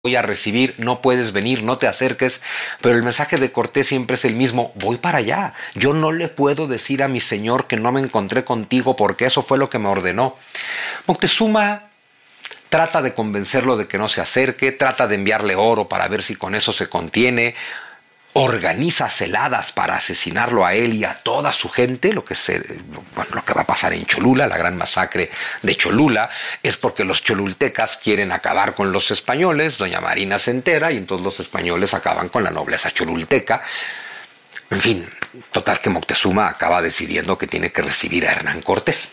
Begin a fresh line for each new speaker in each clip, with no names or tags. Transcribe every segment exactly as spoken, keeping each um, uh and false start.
voy a recibir, no puedes venir, no te acerques, pero el mensaje de Cortés siempre es el mismo: voy para allá, yo no le puedo decir a mi señor que no me encontré contigo porque eso fue lo que me ordenó. Moctezuma trata de convencerlo de que no se acerque, trata de enviarle oro para ver si con eso se contiene, organiza celadas para asesinarlo a él y a toda su gente. Lo que, se, bueno, lo que va a pasar en Cholula, la gran masacre de Cholula, es porque los cholultecas quieren acabar con los españoles. Doña Marina se entera y entonces los españoles acaban con la nobleza cholulteca. En fin, total que Moctezuma acaba decidiendo que tiene que recibir a Hernán Cortés.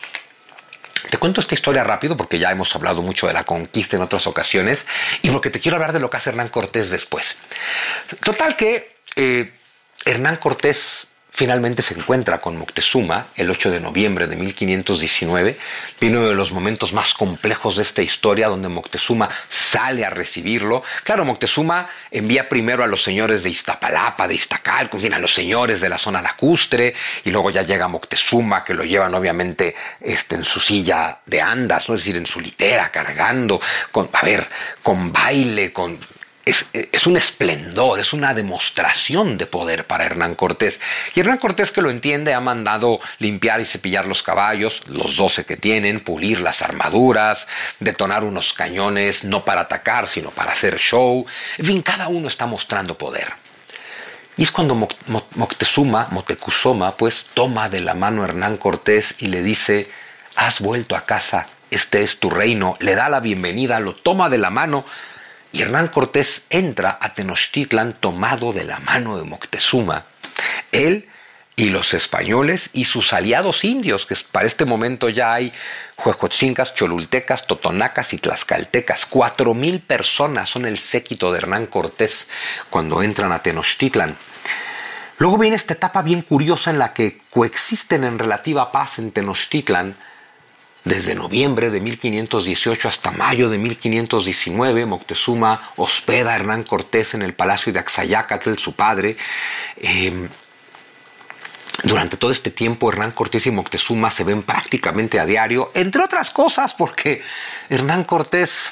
Te cuento esta historia rápido porque ya hemos hablado mucho de la conquista en otras ocasiones y porque te quiero hablar de lo que hace Hernán Cortés después. Total que eh, Hernán Cortés finalmente se encuentra con Moctezuma el ocho de noviembre de mil quinientos diecinueve. Viene uno de los momentos más complejos de esta historia, donde Moctezuma sale a recibirlo. Claro, Moctezuma envía primero a los señores de Iztapalapa, de Iztacalco, en fin, a los señores de la zona lacustre, y luego ya llega Moctezuma, que lo llevan obviamente este, en su silla de andas, ¿no? Es decir, en su litera, cargando, con, a ver, con baile, con... Es, es un esplendor, es una demostración de poder para Hernán Cortés. Y Hernán Cortés, que lo entiende, ha mandado limpiar y cepillar los caballos, los doce que tienen, pulir las armaduras, detonar unos cañones, no para atacar, sino para hacer show. En fin, cada uno está mostrando poder. Y es cuando Moctezuma, Motecuzoma, pues toma de la mano a Hernán Cortés y le dice: has vuelto a casa, este es tu reino. Le da la bienvenida, lo toma de la mano. Y Hernán Cortés entra a Tenochtitlan tomado de la mano de Moctezuma. Él y los españoles y sus aliados indios, que para este momento ya hay huejotzincas, cholultecas, totonacas y tlaxcaltecas. Cuatro mil personas son el séquito de Hernán Cortés cuando entran a Tenochtitlan. Luego viene esta etapa bien curiosa en la que coexisten en relativa paz en Tenochtitlan. Desde noviembre de mil quinientos dieciocho hasta mayo de mil quinientos diecinueve, Moctezuma hospeda a Hernán Cortés en el palacio de Axayácatl, su padre. Eh, durante todo este tiempo, Hernán Cortés y Moctezuma se ven prácticamente a diario, entre otras cosas porque Hernán Cortés,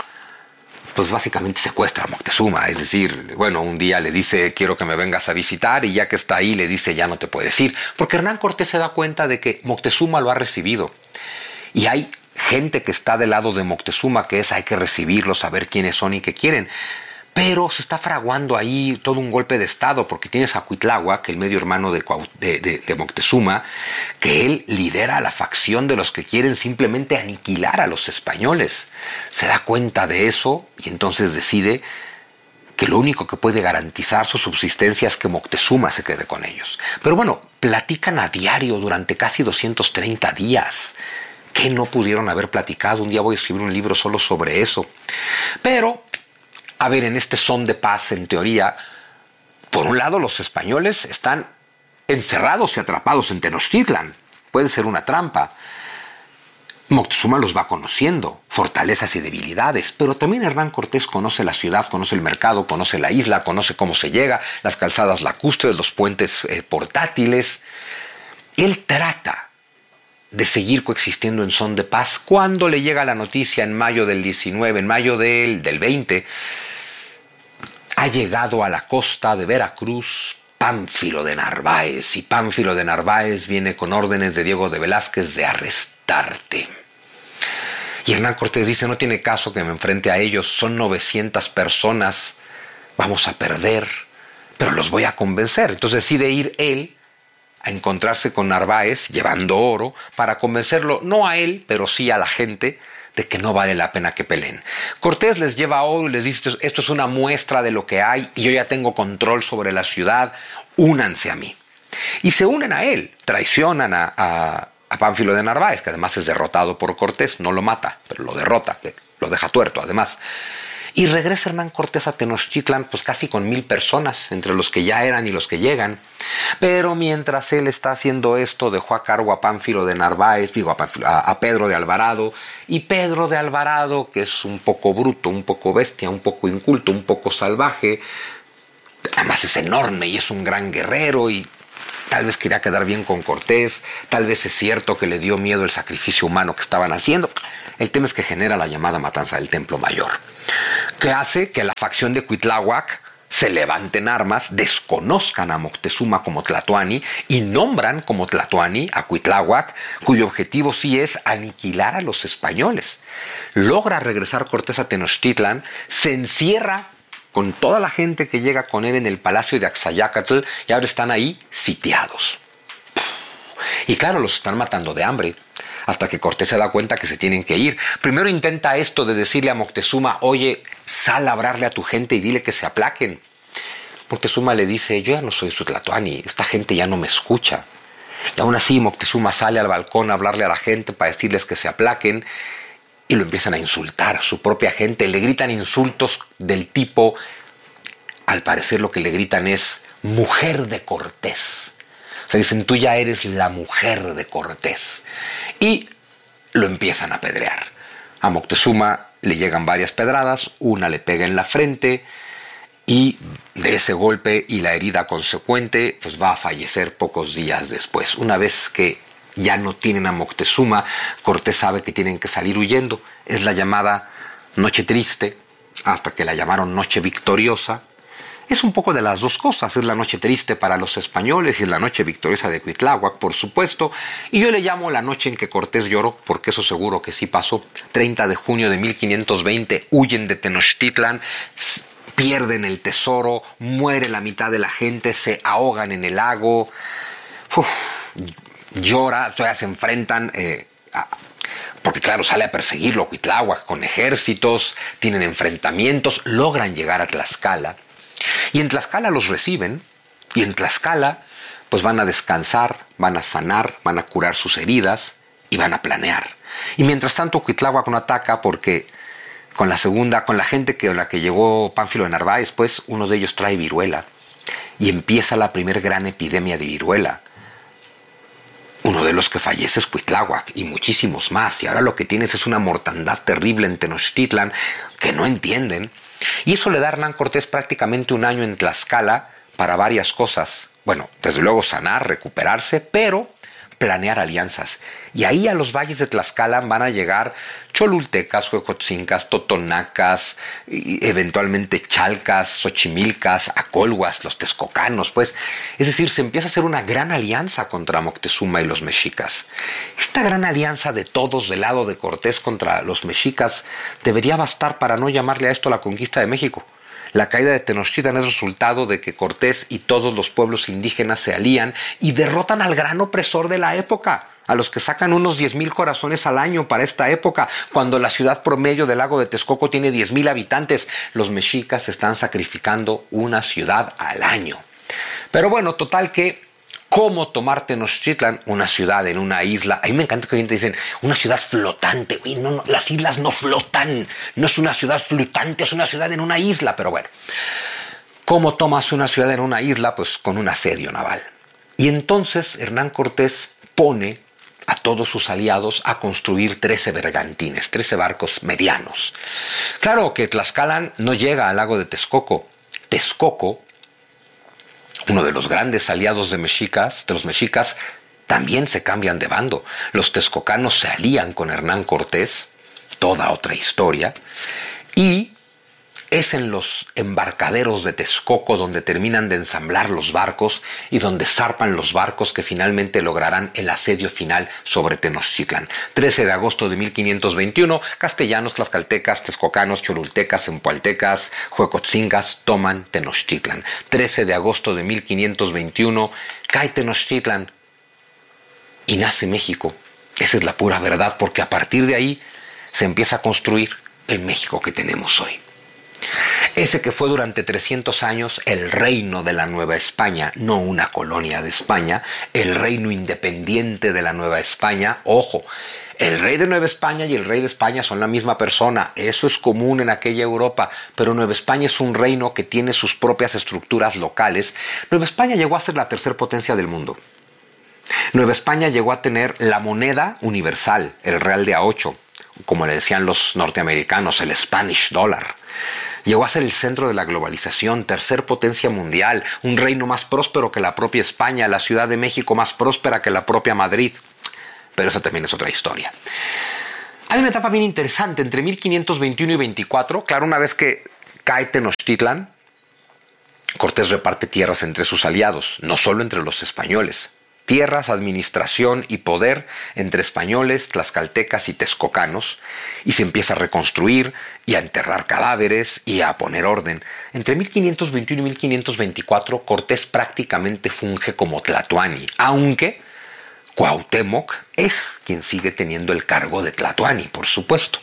pues básicamente secuestra a Moctezuma. Es decir, bueno, un día le dice: quiero que me vengas a visitar, y ya que está ahí le dice: ya no te puedes ir, porque Hernán Cortés se da cuenta de que Moctezuma lo ha recibido. Y hay gente que está del lado de Moctezuma, que es: hay que recibirlos, saber quiénes son y qué quieren. Pero se está fraguando ahí todo un golpe de estado, porque tienes a Cuitláhuac, el medio hermano de, de, de, de Moctezuma, que él lidera la facción de los que quieren simplemente aniquilar a los españoles. Se da cuenta de eso y entonces decide que lo único que puede garantizar su subsistencia es que Moctezuma se quede con ellos. Pero bueno, platican a diario durante casi doscientos treinta días. ¿Qué no pudieron haber platicado? Un día voy a escribir un libro solo sobre eso. Pero, a ver, en este son de paz, en teoría, por un lado los españoles están encerrados y atrapados en Tenochtitlan. Puede ser una trampa. Moctezuma los va conociendo, fortalezas y debilidades, pero también Hernán Cortés conoce la ciudad, conoce el mercado, conoce la isla, conoce cómo se llega, las calzadas lacustres, los puentes eh, portátiles. Él trata de seguir coexistiendo en son de paz, cuando le llega la noticia en mayo del diecinueve, en mayo del, del veinte, ha llegado a la costa de Veracruz Pánfilo de Narváez, y Pánfilo de Narváez viene con órdenes de Diego de Velázquez de arrestarte. Y Hernán Cortés dice: no tiene caso que me enfrente a ellos, son novecientas personas, vamos a perder, pero los voy a convencer. Entonces decide ir él a encontrarse con Narváez, llevando oro, para convencerlo, no a él, pero sí a la gente, de que no vale la pena que peleen. Cortés les lleva oro y les dice: esto es una muestra de lo que hay, y yo ya tengo control sobre la ciudad, únanse a mí. Y se unen a él, traicionan a, a, a Pánfilo de Narváez, que además es derrotado por Cortés, no lo mata, pero lo derrota, lo deja tuerto además. Y regresa Hernán Cortés a Tenochtitlan, pues casi con mil personas, entre los que ya eran y los que llegan. Pero mientras él está haciendo esto, dejó a cargo a Pánfilo de Narváez, digo, a, Pánfilo, a, a Pedro de Alvarado. Y Pedro de Alvarado, que es un poco bruto, un poco bestia, un poco inculto, un poco salvaje, además es enorme y es un gran guerrero, y tal vez quería quedar bien con Cortés, tal vez es cierto que le dio miedo el sacrificio humano que estaban haciendo. El tema es que genera la llamada matanza del Templo Mayor. que hace que la facción de Cuitláhuac se levante en armas, desconozcan a Moctezuma como Tlatoani y nombran como Tlatoani a Cuitláhuac, cuyo objetivo sí es aniquilar a los españoles. Logra regresar Cortés a Tenochtitlan, se encierra con toda la gente que llega con él en el palacio de Axayácatl y ahora están ahí sitiados. Y claro, los están matando de hambre, hasta que Cortés se da cuenta que se tienen que ir. Primero intenta esto de decirle a Moctezuma, oye, sal a hablarle a tu gente y dile que se aplaquen. Moctezuma le dice, yo ya no soy su Tlatoani, esta gente ya no me escucha. Y aún así Moctezuma sale al balcón a hablarle a la gente para decirles que se aplaquen y lo empiezan a insultar. Su propia gente le gritan insultos del tipo, al parecer lo que le gritan es, mujer de Cortés. O sea, dicen, tú ya eres la mujer de Cortés. Y lo empiezan a apedrear. A Moctezuma le llegan varias pedradas, una le pega en la frente y de ese golpe y la herida consecuente, pues va a fallecer pocos días después. Una vez que ya no tienen a Moctezuma, Cortés sabe que tienen que salir huyendo. Es la llamada Noche Triste, hasta que la llamaron Noche Victoriosa. Es un poco de las dos cosas, es la noche triste para los españoles y es la noche victoriosa de Cuitláhuac, por supuesto, y yo le llamo la noche en que Cortés lloró, porque eso seguro que sí pasó. treinta de junio de mil quinientos veinte, huyen de Tenochtitlan, pierden el tesoro, muere la mitad de la gente, se ahogan en el lago, uf, llora, todavía se enfrentan... Eh, a, porque claro, sale a perseguirlo Cuitláhuac con ejércitos, tienen enfrentamientos, logran llegar a Tlaxcala. Y en Tlaxcala los reciben, y en Tlaxcala pues van a descansar, van a sanar, van a curar sus heridas y van a planear. Y mientras tanto Cuitláhuac no ataca porque con la segunda, con la gente que, la que llegó Pánfilo de Narváez, pues uno de ellos trae viruela y empieza la primer gran epidemia de viruela. Uno de los que fallece es Cuitláhuac y muchísimos más. Y ahora lo que tienes es una mortandad terrible en Tenochtitlan que no entienden. Y eso le da a Hernán Cortés prácticamente un año en Tlaxcala para varias cosas. Bueno, desde luego sanar, recuperarse, pero planear alianzas. Y ahí a los valles de Tlaxcala van a llegar cholultecas, huejotzincas, totonacas, y eventualmente chalcas, xochimilcas, acolhuas, los texcocanos, pues. Es decir, se empieza a hacer una gran alianza contra Moctezuma y los mexicas. Esta gran alianza de todos del lado de Cortés contra los mexicas debería bastar para no llamarle a esto la conquista de México. La caída de Tenochtitlan es resultado de que Cortés y todos los pueblos indígenas se alían y derrotan al gran opresor de la época, a los que sacan unos diez mil corazones al año para esta época, cuando la ciudad promedio del lago de Texcoco tiene diez mil habitantes. Los mexicas están sacrificando una ciudad al año. Pero bueno, total que, ¿cómo tomar Tenochtitlan? Una ciudad en una isla. A mí me encanta que hoy dicen, una ciudad flotante. Uy, no, no, las islas no flotan. No es una ciudad flotante, es una ciudad en una isla. Pero bueno, ¿cómo tomas una ciudad en una isla? Pues con un asedio naval. Y entonces Hernán Cortés pone a todos sus aliados a construir trece bergantines, trece barcos medianos. Claro que Tlaxcala no llega al lago de Texcoco. Texcoco, uno de los grandes aliados de, mexicas, de los mexicas, también se cambian de bando. Los texcocanos se alían con Hernán Cortés, toda otra historia, y es en los embarcaderos de Texcoco donde terminan de ensamblar los barcos y donde zarpan los barcos que finalmente lograrán el asedio final sobre Tenochtitlan. trece de agosto de mil quinientos veintiuno, castellanos, tlaxcaltecas, texcocanos, cholultecas, empualtecas, huecotzingas toman Tenochtitlan. trece de agosto de mil quinientos veintiuno, cae Tenochtitlan y nace México. Esa es la pura verdad, porque a partir de ahí se empieza a construir el México que tenemos hoy. Ese que fue durante trescientos años el reino de la Nueva España, no una colonia de España, el reino independiente de la Nueva España. Ojo, el rey de Nueva España y el rey de España son la misma persona, eso es común en aquella Europa, pero Nueva España es un reino que tiene sus propias estructuras locales. Nueva España llegó a ser la tercera potencia del mundo. Nueva España llegó a tener la moneda universal, el real de a ocho, como le decían los norteamericanos, el Spanish Dollar. Llegó a ser el centro de la globalización, tercer potencia mundial, un reino más próspero que la propia España, la Ciudad de México más próspera que la propia Madrid. Pero esa también es otra historia. Hay una etapa bien interesante entre mil quinientos veintiuno y veinticuatro. Claro, una vez que cae Tenochtitlan, Cortés reparte tierras entre sus aliados, no solo entre los españoles. Tierras, administración y poder entre españoles, tlaxcaltecas y texcocanos, y se empieza a reconstruir y a enterrar cadáveres y a poner orden. Entre mil quinientos veintiuno y mil quinientos veinticuatro, Cortés prácticamente funge como tlatoani, aunque Cuauhtémoc es quien sigue teniendo el cargo de tlatoani, por supuesto.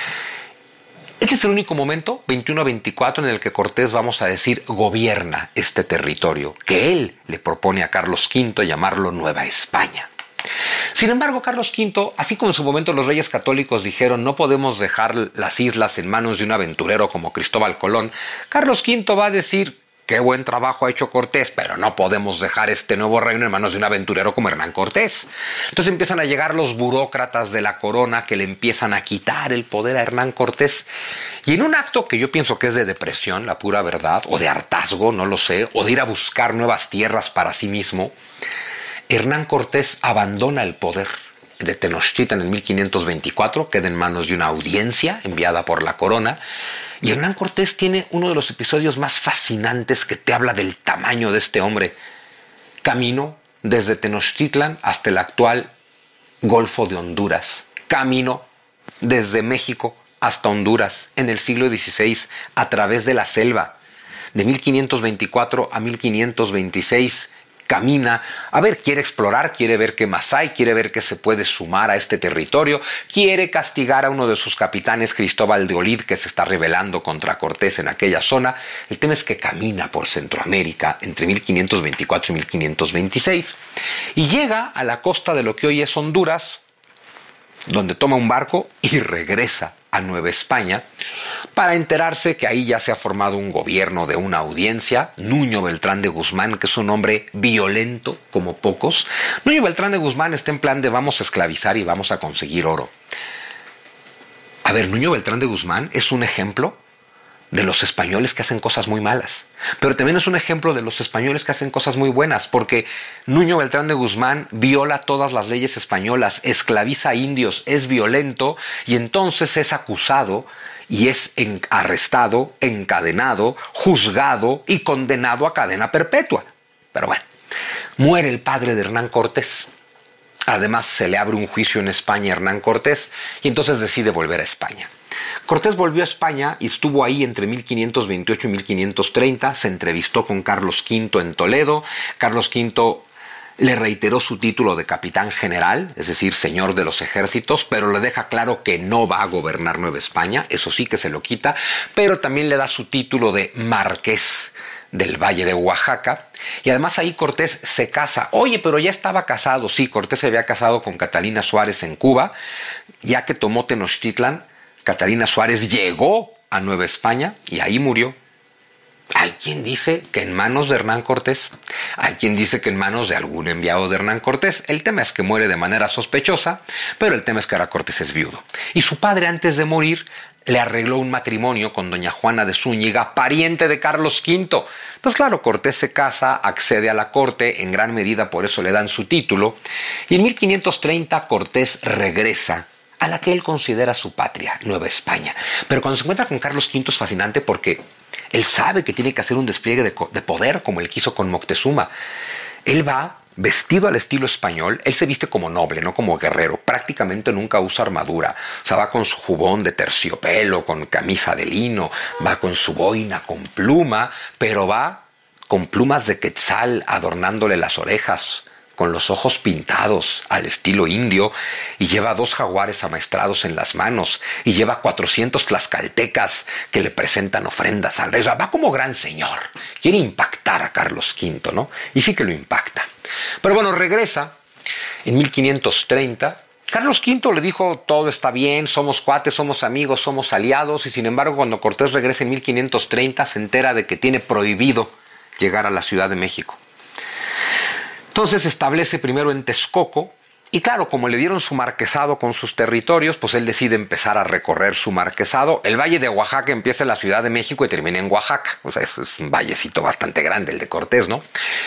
Este es el único momento, veintiuno a veinticuatro, en el que Cortés, vamos a decir, gobierna este territorio, que él le propone a Carlos quinto llamarlo Nueva España. Sin embargo, Carlos quinto, así como en su momento los reyes católicos dijeron no podemos dejar las islas en manos de un aventurero como Cristóbal Colón, Carlos quinto va a decir: qué buen trabajo ha hecho Cortés, pero no podemos dejar este nuevo reino en manos de un aventurero como Hernán Cortés. Entonces empiezan a llegar los burócratas de la corona que le empiezan a quitar el poder a Hernán Cortés. Y en un acto que yo pienso que es de depresión, la pura verdad, o de hartazgo, no lo sé, o de ir a buscar nuevas tierras para sí mismo, Hernán Cortés abandona el poder de Tenochtitlan en mil quinientos veinticuatro, queda en manos de una audiencia enviada por la corona. Y Hernán Cortés tiene uno de los episodios más fascinantes que te habla del tamaño de este hombre. Caminó desde Tenochtitlan hasta el actual Golfo de Honduras. Caminó desde México hasta Honduras en el siglo dieciséis a través de la selva. De mil quinientos veinticuatro a mil quinientos veintiséis camina, a ver, quiere explorar, quiere ver qué más hay, quiere ver qué se puede sumar a este territorio, quiere castigar a uno de sus capitanes, Cristóbal de Olid, que se está rebelando contra Cortés en aquella zona. El tema es que camina por Centroamérica entre mil quinientos veinticuatro y mil quinientos veintiséis y llega a la costa de lo que hoy es Honduras, donde toma un barco y regresa a Nueva España para enterarse que ahí ya se ha formado un gobierno de una audiencia. Nuño Beltrán de Guzmán, que es un hombre violento como pocos. Nuño Beltrán de Guzmán está en plan de vamos a esclavizar y vamos a conseguir oro. A ver, Nuño Beltrán de Guzmán es un ejemplo de los españoles que hacen cosas muy malas, pero también es un ejemplo de los españoles que hacen cosas muy buenas, porque Nuño Beltrán de Guzmán viola todas las leyes españolas, esclaviza a indios, es violento y entonces es acusado y es en, arrestado, encadenado, juzgado y condenado a cadena perpetua. Pero bueno, muere el padre de Hernán Cortés. Además se le abre un juicio en España a Hernán Cortés y entonces decide volver a España. Cortés volvió a España y estuvo ahí entre mil quinientos veintiocho y mil quinientos treinta, se entrevistó con Carlos quinto en Toledo. Carlos quinto le reiteró su título de capitán general, es decir, señor de los ejércitos, pero le deja claro que no va a gobernar Nueva España, eso sí que se lo quita, pero también le da su título de marqués del Valle de Oaxaca, y además ahí Cortés se casa. Oye, pero ya estaba casado. Sí, Cortés se había casado con Catalina Suárez en Cuba, ya que tomó Tenochtitlan. Catalina Suárez llegó a Nueva España y ahí murió. Hay quien dice que en manos de Hernán Cortés, hay quien dice que en manos de algún enviado de Hernán Cortés. El tema es que muere de manera sospechosa, pero el tema es que ahora Cortés es viudo. Y su padre, antes de morir, le arregló un matrimonio con doña Juana de Zúñiga, pariente de Carlos quinto. Entonces, claro, Cortés se casa, accede a la corte, en gran medida por eso le dan su título, y en mil quinientos treinta Cortés regresa a la que él considera su patria, Nueva España. Pero cuando se encuentra con Carlos quinto es fascinante porque él sabe que tiene que hacer un despliegue de, de poder como él quiso con Moctezuma. Él va vestido al estilo español, él se viste como noble, no como guerrero, prácticamente nunca usa armadura, o sea, va con su jubón de terciopelo, con camisa de lino, va con su boina, con pluma, pero va con plumas de quetzal adornándole las orejas, con los ojos pintados al estilo indio, y lleva dos jaguares amaestrados en las manos, y lleva cuatrocientos tlaxcaltecas que le presentan ofrendas al rey. O sea, va como gran señor. Quiere impactar a Carlos quinto, ¿no? Y sí que lo impacta. Pero bueno, regresa en mil quinientos treinta. Carlos quinto le dijo, todo está bien, somos cuates, somos amigos, somos aliados, y sin embargo cuando Cortés regresa en mil quinientos treinta se entera de que tiene prohibido llegar a la Ciudad de México. Entonces se establece primero en Texcoco, y claro, como le dieron su marquesado con sus territorios, pues él decide empezar a recorrer su marquesado. El Valle de Oaxaca empieza en la Ciudad de México y termina en Oaxaca. O sea, es, es un vallecito bastante grande el de Cortés, ¿no?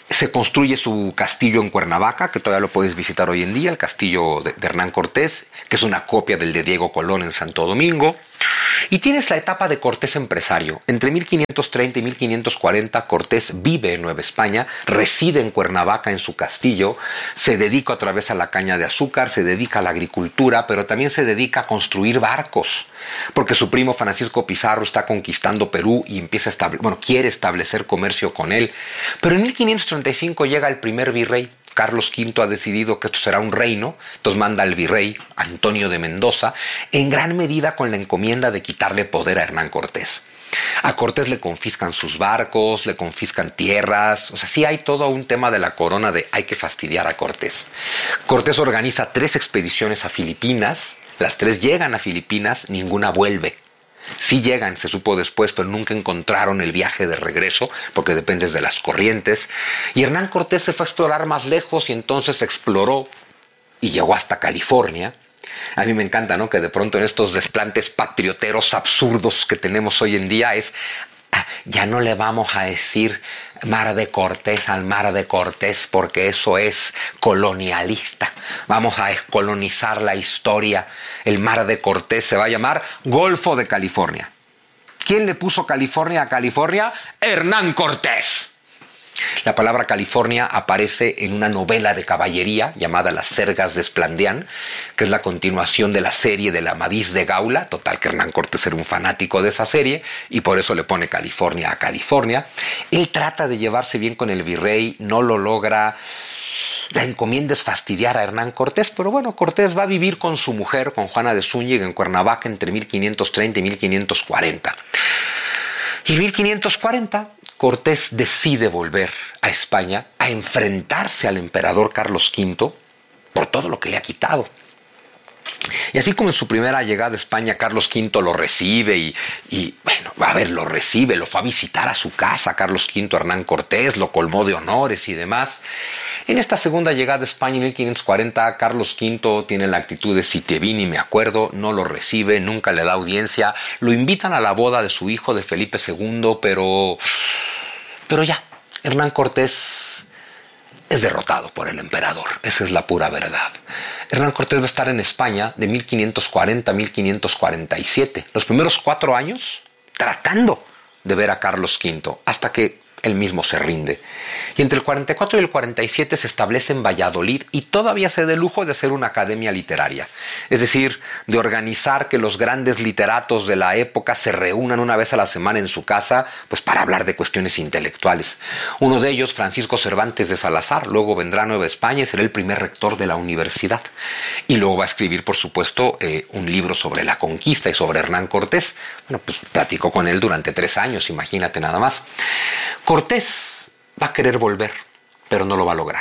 Se construye su castillo en Cuernavaca, que todavía lo puedes visitar hoy en día, el castillo de, de Hernán Cortés, que es una copia del de Diego Colón en Santo Domingo. Y tienes la etapa de Cortés empresario. Entre mil quinientos treinta y mil quinientos cuarenta, Cortés vive en Nueva España, reside en Cuernavaca en su castillo, se dedica otra vez a la caña de azúcar, se dedica a la agricultura, pero también se dedica a construir barcos, porque su primo Francisco Pizarro está conquistando Perú y empieza a estable- bueno, quiere establecer comercio con él. Pero en mil quinientos treinta y cinco llega el primer virrey. Carlos quinto ha decidido que esto será un reino, entonces manda al virrey Antonio de Mendoza, en gran medida con la encomienda de quitarle poder a Hernán Cortés. A Cortés le confiscan sus barcos, le confiscan tierras, o sea, sí hay todo un tema de la corona de hay que fastidiar a Cortés. Cortés organiza tres expediciones a Filipinas, las tres llegan a Filipinas, ninguna vuelve. Sí llegan, se supo después, pero nunca encontraron el viaje de regreso, porque dependes de las corrientes. Y Hernán Cortés se fue a explorar más lejos y entonces exploró y llegó hasta California. A mí me encanta, ¿no?, que de pronto en estos desplantes patrioteros absurdos que tenemos hoy en día es... ya no le vamos a decir Mar de Cortés al Mar de Cortés porque eso es colonialista. Vamos a descolonizar la historia. El Mar de Cortés se va a llamar Golfo de California. ¿Quién le puso California a California? Hernán Cortés. La palabra California aparece en una novela de caballería llamada Las Sergas de Esplandián, que es la continuación de la serie de la Amadís de Gaula. Total que Hernán Cortés era un fanático de esa serie y por eso le pone California a California. Él trata de llevarse bien con el virrey, no lo logra. La encomienda es fastidiar a Hernán Cortés, pero bueno, Cortés va a vivir con su mujer, con Juana de Zúñiga, en Cuernavaca entre mil quinientos treinta y mil quinientos cuarenta. Y en mil quinientos cuarenta... Cortés decide volver a España a enfrentarse al emperador Carlos quinto por todo lo que le ha quitado. Y así como en su primera llegada a España Carlos quinto lo recibe y, y bueno, a ver, lo recibe, lo fue a visitar a su casa Carlos quinto Hernán Cortés, lo colmó de honores y demás. En esta segunda llegada a España en mil quinientos cuarenta, Carlos quinto tiene la actitud de si te vi ni me acuerdo, no lo recibe, nunca le da audiencia, lo invitan a la boda de su hijo de Felipe segundo, pero, pero ya, Hernán Cortés es derrotado por el emperador, esa es la pura verdad. Hernán Cortés va a estar en España de mil quinientos cuarenta a mil quinientos cuarenta y siete, los primeros cuatro años tratando de ver a Carlos quinto, hasta que él mismo se rinde. Y entre el cuarenta y cuatro y el cuarenta y siete se establece en Valladolid y todavía se da el lujo de hacer una academia literaria. Es decir, de organizar que los grandes literatos de la época se reúnan una vez a la semana en su casa, pues para hablar de cuestiones intelectuales. Uno de ellos, Francisco Cervantes de Salazar, luego vendrá a Nueva España y será el primer rector de la universidad. Y luego va a escribir, por supuesto, eh, un libro sobre la conquista y sobre Hernán Cortés. Bueno, pues platicó con él durante tres años, imagínate nada más. Cortés va a querer volver, pero no lo va a lograr.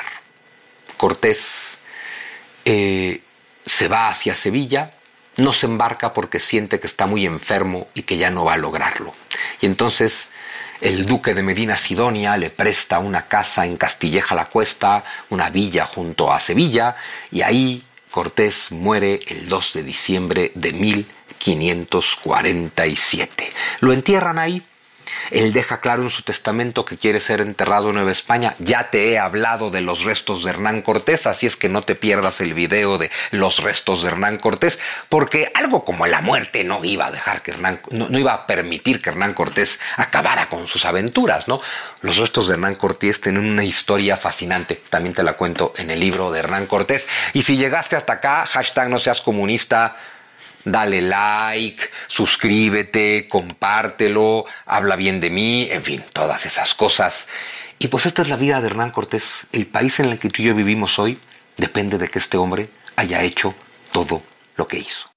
Cortés eh, se va hacia Sevilla, no se embarca porque siente que está muy enfermo y que ya no va a lograrlo. Y entonces el duque de Medina Sidonia le presta una casa en Castilleja la Cuesta, una villa junto a Sevilla, y ahí Cortés muere el dos de diciembre de mil quinientos cuarenta y siete. Lo entierran ahí. Él deja claro en su testamento que quiere ser enterrado en Nueva España. Ya te he hablado de los restos de Hernán Cortés, así es que no te pierdas el video de los restos de Hernán Cortés, porque algo como la muerte no iba a dejar que Hernán, no, no iba a permitir que Hernán Cortés acabara con sus aventuras, ¿no? Los restos de Hernán Cortés tienen una historia fascinante, también te la cuento en el libro de Hernán Cortés. Y si llegaste hasta acá, hashtag no seas comunista, dale like, suscríbete, compártelo, habla bien de mí, en fin, todas esas cosas. Y pues esta es la vida de Hernán Cortés. El país en el que tú y yo vivimos hoy depende de que este hombre haya hecho todo lo que hizo.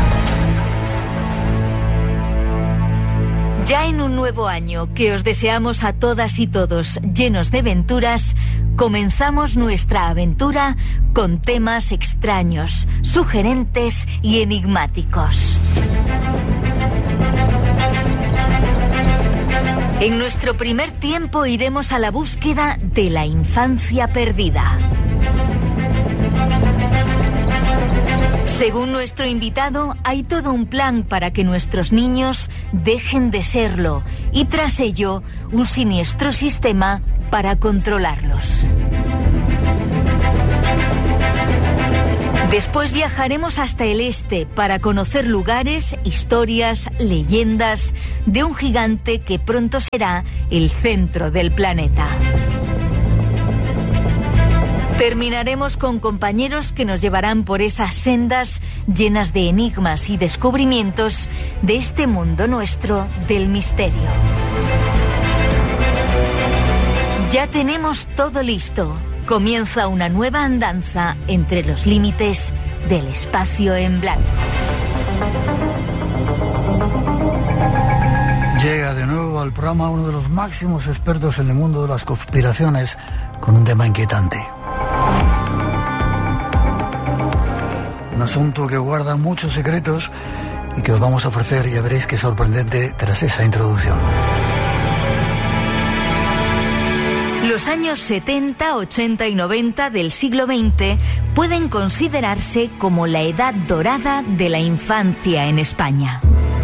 Ya en un nuevo año que os deseamos a todas y todos llenos de aventuras, comenzamos nuestra aventura con temas extraños, sugerentes y enigmáticos. En nuestro primer tiempo iremos a la búsqueda de la infancia perdida. Según nuestro invitado, hay todo un plan para que nuestros niños dejen de serlo y tras ello un siniestro sistema para controlarlos. Después viajaremos hasta el este para conocer lugares, historias, leyendas de un gigante que pronto será el centro del planeta. Terminaremos con compañeros que nos llevarán por esas sendas llenas de enigmas y descubrimientos de este mundo nuestro del misterio. Ya tenemos todo listo. Comienza una nueva andanza entre los límites del espacio en blanco.
Llega de nuevo al programa uno de los máximos expertos en el mundo de las conspiraciones con un tema inquietante. Un asunto que guarda muchos secretos y que os vamos a ofrecer, y ya veréis qué sorprendente tras esa introducción.
Los años setenta, ochenta y noventa del siglo veinte pueden considerarse como la edad dorada de la infancia en España.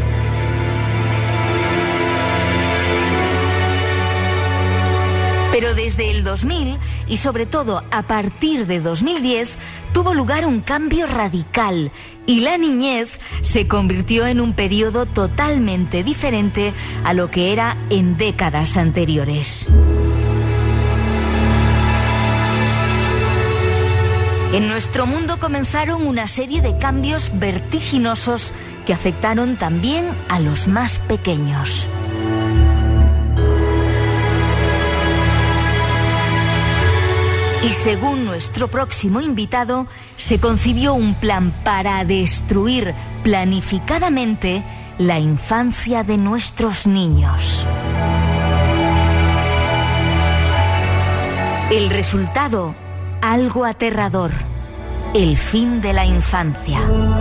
Pero desde el dos mil, y sobre todo a partir de dos mil diez, tuvo lugar un cambio radical y la niñez se convirtió en un periodo totalmente diferente a lo que era en décadas anteriores. En nuestro mundo comenzaron una serie de cambios vertiginosos que afectaron también a los más pequeños. Y según nuestro próximo invitado, se concibió un plan para destruir planificadamente la infancia de nuestros niños. El resultado, algo aterrador: el fin de la infancia.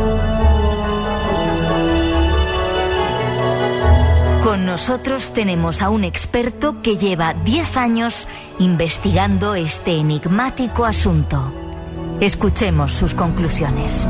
Con nosotros tenemos a un experto que lleva diez años investigando este enigmático asunto. Escuchemos sus conclusiones.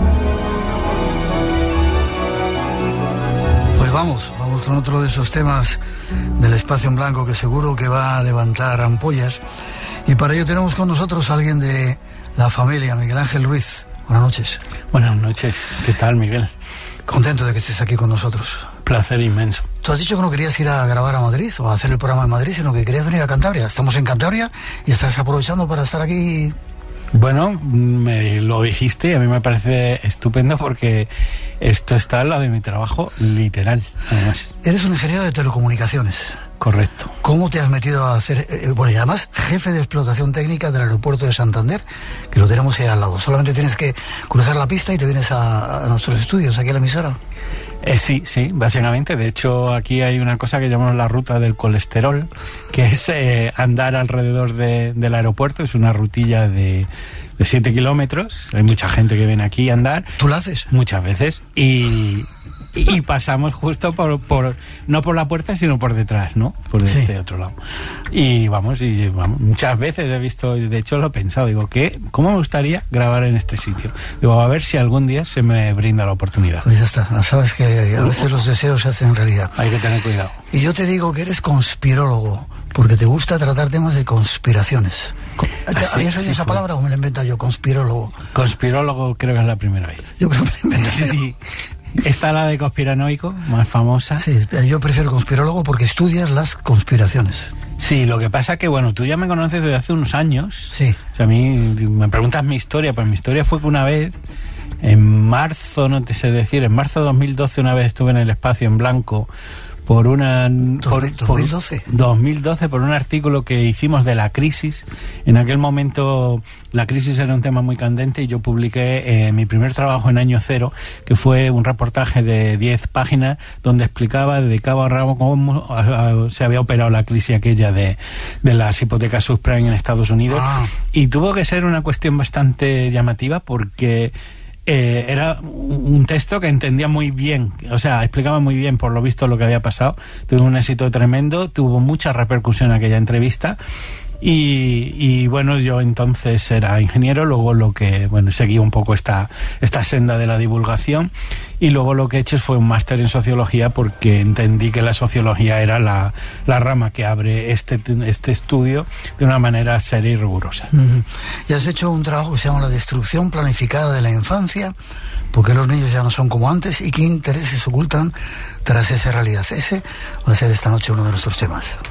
Pues vamos, vamos con otro de esos temas del espacio en blanco que seguro que va a levantar ampollas. Y para ello tenemos con nosotros a alguien de la familia, Miguel Ángel Ruiz. Buenas noches.
Buenas noches. ¿Qué tal, Miguel?
Contento de que estés aquí con nosotros.
Placer inmenso.
Tú has dicho que no querías ir a grabar a Madrid o a hacer el programa en Madrid, sino que querías venir a Cantabria. Estamos en Cantabria y estás aprovechando para estar aquí.
Bueno, me lo dijiste y a mí me parece estupendo porque esto está al lado de mi trabajo, literal, además.
Eres un ingeniero de telecomunicaciones.
Correcto.
¿Cómo te has metido a hacer, eh, bueno, y además jefe de explotación técnica del aeropuerto de Santander, que lo tenemos ahí al lado? Solamente tienes que cruzar la pista y te vienes a, a nuestros estudios, aquí a la emisora.
Eh, sí, sí, básicamente. De hecho, aquí hay una cosa que llamamos la ruta del colesterol, que es eh, andar alrededor de, del aeropuerto. Es una rutilla de, de siete kilómetros. Hay mucha gente que viene aquí a andar.
¿Tú la haces?
Muchas veces. Y... Y pasamos justo por, por, no por la puerta, sino por detrás, ¿no? Por este sí. Otro lado. Y vamos, y vamos, muchas veces he visto, de hecho lo he pensado, digo, ¿qué? ¿Cómo me gustaría grabar en este sitio? Digo, a ver si algún día se me brinda la oportunidad.
Pues ya está, sabes que a veces los deseos se hacen realidad.
Hay que tener cuidado.
Y yo te digo que eres conspirólogo, porque te gusta tratar temas de conspiraciones. ¿Habías oído sí, esa sí, palabra o me la invento yo, conspirólogo?
Conspirólogo creo que es la primera vez.
Yo creo que me la inventé.
Sí. Está la de conspiranoico, más famosa.
Sí, yo prefiero conspirólogo porque estudias las conspiraciones.
Sí, lo que pasa que, bueno, tú ya me conoces desde hace unos años.
Sí.
O sea, a mí me preguntas mi historia, pues mi historia fue que una vez, en marzo, no te sé decir, en marzo de dos mil doce una vez estuve en el espacio en blanco por una... Por,
¿dos mil doce?
Por, dos mil doce, por un artículo que hicimos de la crisis. En aquel momento la crisis era un tema muy candente y yo publiqué eh, mi primer trabajo en Año Cero, que fue un reportaje de diez páginas donde explicaba de cabo a rabo cómo a, a, se había operado la crisis aquella de, de las hipotecas subprime en Estados Unidos.
Ah.
Y tuvo que ser una cuestión bastante llamativa porque... Eh, era un texto que entendía muy bien, o sea, explicaba muy bien por lo visto lo que había pasado. Tuvo un éxito tremendo, tuvo mucha repercusión aquella entrevista Y, y bueno, yo entonces era ingeniero, luego lo que, bueno, seguí un poco esta, esta senda de la divulgación, y luego lo que he hecho fue un máster en sociología porque entendí que la sociología era la, la rama que abre este, este estudio de una manera seria y rigurosa.
Uh-huh. Y has hecho un trabajo que se llama La destrucción planificada de la infancia, porque los niños ya no son como antes y qué intereses ocultan tras esa realidad. Ese va a ser esta noche uno de nuestros temas.